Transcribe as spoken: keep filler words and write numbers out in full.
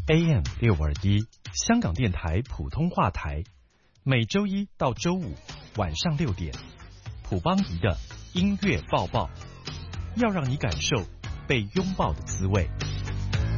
A M 六二一，香港电台普通话台，每周一到周五晚上六点，普邦仪的音乐抱抱，要让你感受被拥抱的滋味。